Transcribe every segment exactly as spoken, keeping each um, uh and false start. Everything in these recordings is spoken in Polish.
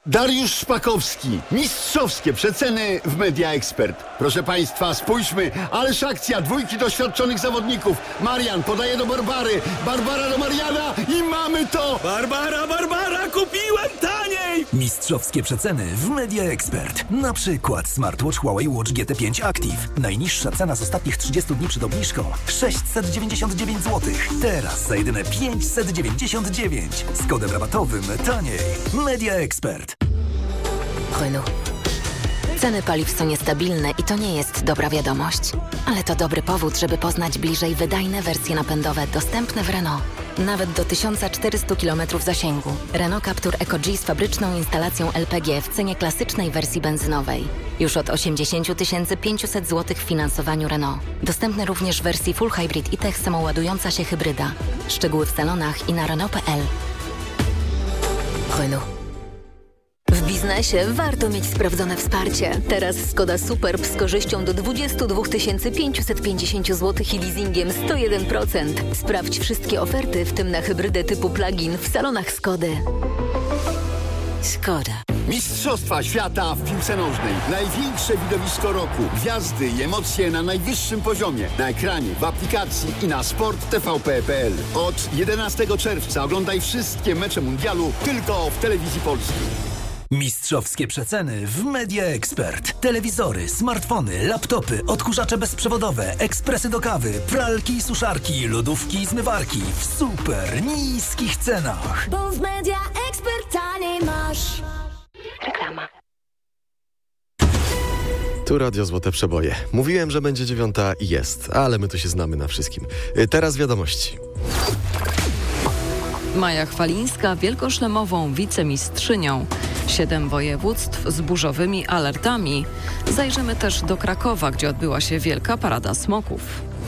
Dariusz Szpakowski. Mistrzowskie przeceny w Media Expert. Proszę Państwa, spójrzmy, ależ akcja, dwójki doświadczonych zawodników. Marian podaje do Barbary, Barbara do Mariana i mamy to! Barbara, Barbara, kupiłem taniej! Mistrzowskie przeceny w Media Expert. Na przykład smartwatch Huawei Watch G T pięć Active. Najniższa cena z ostatnich trzydziestu dni przed obniżką sześćset dziewięćdziesiąt dziewięć złotych. Teraz za jedyne pięćset dziewięćdziesiąt dziewięć. Z kodem rabatowym taniej. Media Expert. Renault. Ceny paliw są niestabilne i to nie jest dobra wiadomość. Ale to dobry powód, żeby poznać bliżej wydajne wersje napędowe dostępne w Renault. Nawet do tysiąc czterysta kilometrów zasięgu. Renault Captur Eco-G z fabryczną instalacją L P G w cenie klasycznej wersji benzynowej. Już od osiemdziesiąt tysięcy pięćset złotych w finansowaniu Renault. Dostępny również w wersji Full Hybrid i Tech samoładująca się hybryda. Szczegóły w salonach i na Renault kropka p l. Renault. W biznesie warto mieć sprawdzone wsparcie. Teraz Skoda Superb z korzyścią do dwadzieścia dwa tysiące pięćset pięćdziesiąt złotych i leasingiem sto jeden procent. Sprawdź wszystkie oferty, w tym na hybrydę typu plug-in w salonach Skody. Skoda. Mistrzostwa świata w piłce nożnej. Największe widowisko roku. Gwiazdy i emocje na najwyższym poziomie. Na ekranie, w aplikacji i na sport t v p kropka p l. Od jedenastego czerwca oglądaj wszystkie mecze mundialu tylko w telewizji polskiej. Mistrzowskie przeceny w Media Expert. Telewizory, smartfony, laptopy, odkurzacze bezprzewodowe, ekspresy do kawy, pralki i suszarki, lodówki i zmywarki w super niskich cenach. Bo w Media Expert taniej masz. Reklama. Tu Radio Złote Przeboje. Mówiłem, że będzie dziewiąta i jest, ale my tu się znamy na wszystkim. Teraz wiadomości. Maja Chwalińska wielkoszlemową wicemistrzynią. Siedem województw z burzowymi alertami. Zajrzymy też do Krakowa, gdzie odbyła się wielka parada smoków.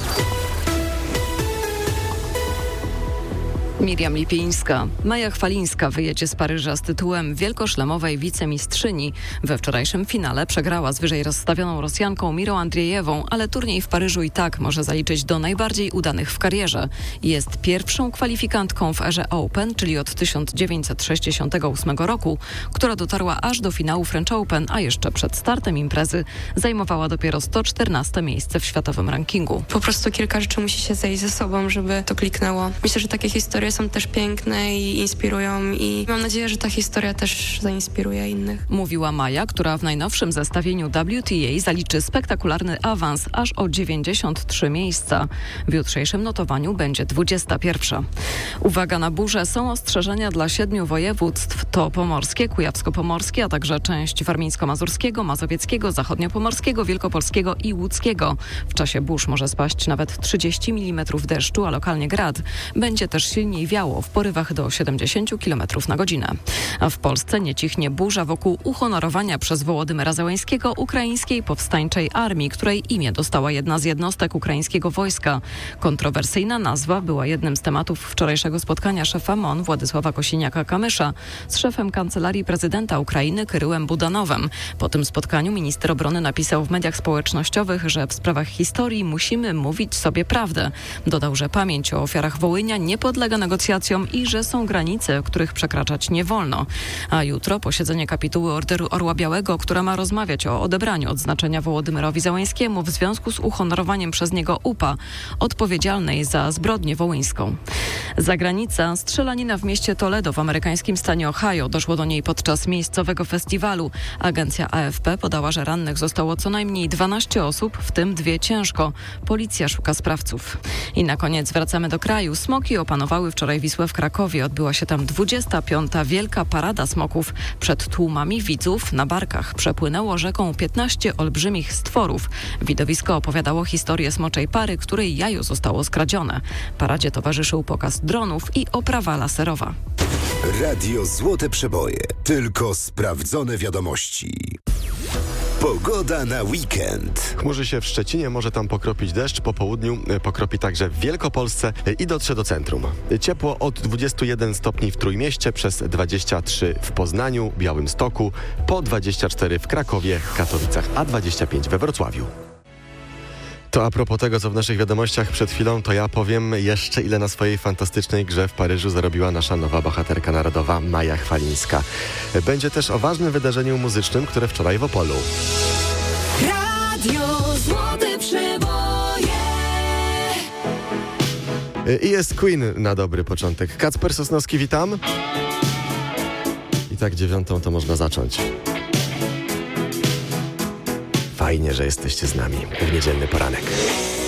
Miriam Lipińska. Maja Chwalińska wyjedzie z Paryża z tytułem wielkoszlemowej wicemistrzyni. We wczorajszym finale przegrała z wyżej rozstawioną Rosjanką Mirą Andrzejewą, ale turniej w Paryżu i tak może zaliczyć do najbardziej udanych w karierze. Jest pierwszą kwalifikantką w erze Open, czyli od tysiąc dziewięćset sześćdziesiątego ósmego roku, która dotarła aż do finału French Open, a jeszcze przed startem imprezy zajmowała dopiero sto czternaste miejsce w światowym rankingu. Po prostu kilka rzeczy musi się zejść ze sobą, żeby to kliknęło. Myślę, że takie historie są też piękne i inspirują i mam nadzieję, że ta historia też zainspiruje innych. Mówiła Maja, która w najnowszym zestawieniu W T A zaliczy spektakularny awans aż o dziewięćdziesiąt trzy miejsca. W jutrzejszym notowaniu będzie dwudziesta pierwsza. Uwaga na burzę, są ostrzeżenia dla siedmiu województw. To pomorskie, kujawsko-pomorskie, a także część warmińsko-mazurskiego, mazowieckiego, zachodniopomorskiego, wielkopolskiego i łódzkiego. W czasie burz może spaść nawet trzydzieści milimetrów deszczu, a lokalnie grad. Będzie też silniej wiało w porywach do siedemdziesiąt kilometrów na godzinę. A w Polsce nie cichnie burza wokół uhonorowania przez Wołodymyra Zełańskiego ukraińskiej powstańczej armii, której imię dostała jedna z jednostek ukraińskiego wojska. Kontrowersyjna nazwa była jednym z tematów wczorajszego spotkania szefa M O N Władysława Kosiniaka-Kamysza z szefem Kancelarii Prezydenta Ukrainy Kyryłem Budanowem. Po tym spotkaniu minister obrony napisał w mediach społecznościowych, że w sprawach historii musimy mówić sobie prawdę. Dodał, że pamięć o ofiarach Wołynia nie podlega negocjacjom i że są granice, których przekraczać nie wolno. A jutro posiedzenie kapituły Orderu Orła Białego, która ma rozmawiać o odebraniu odznaczenia Wołodymyrowi Zełańskiemu w związku z uhonorowaniem przez niego U P A, odpowiedzialnej za zbrodnię wołyńską. Zagranica. Strzelanina w mieście Toledo w amerykańskim stanie Ohio. Doszło do niej podczas miejscowego festiwalu. Agencja A F P podała, że rannych zostało co najmniej dwanaście osób, w tym dwie ciężko. Policja szuka sprawców. I na koniec wracamy do kraju. Smoki opanowały wczoraj Wisłę w Krakowie. Odbyła się tam dwudziesta piąta Wielka Parada Smoków. Przed tłumami widzów na barkach przepłynęło rzeką piętnaście olbrzymich stworów. Widowisko opowiadało historię smoczej pary, której jajo zostało skradzione. Paradzie towarzyszył pokaz dronów i oprawa laserowa. Radio Złote Przeboje. Tylko sprawdzone wiadomości. Pogoda na weekend. Chmurzy się w Szczecinie, może tam pokropić deszcz. Po południu pokropi także w Wielkopolsce i dotrze do centrum. Ciepło od dwudziestu jeden stopni w Trójmieście, przez dwadzieścia trzy w Poznaniu, Białymstoku, po dwadzieścia cztery w Krakowie, Katowicach, a dwadzieścia pięć we Wrocławiu. To a propos tego, co w naszych wiadomościach przed chwilą, to ja powiem jeszcze, ile na swojej fantastycznej grze w Paryżu zarobiła nasza nowa bohaterka narodowa Maja Chwalińska. Będzie też o ważnym wydarzeniu muzycznym, które wczoraj w Opolu. Radio Złote Przeboje. I jest Queen na dobry początek. Kacper Sosnowski, witam. I tak dziewiątą to można zacząć. Fajnie, że jesteście z nami w niedzielny poranek.